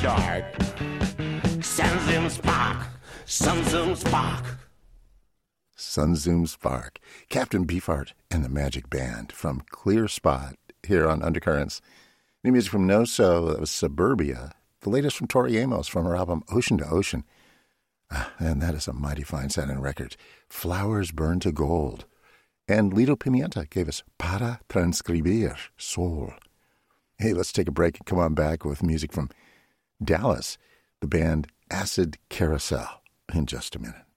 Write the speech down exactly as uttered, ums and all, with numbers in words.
Dark. Sun Zoom Spark. Sun Zoom Spark. Sun Zoom Spark. Captain Beefheart and the Magic Band from Clear Spot here on Undercurrents. New music from No So, that was Suburbia. The latest from Tori Amos from her album Ocean to Ocean. Ah, and that is a mighty fine sounding record. Flowers Burn to Gold. And Lido Pimienta gave us Para Transcribir Soul. Hey, let's take a break and come on back with music from Dallas, the band Acid Carousel, in just a minute.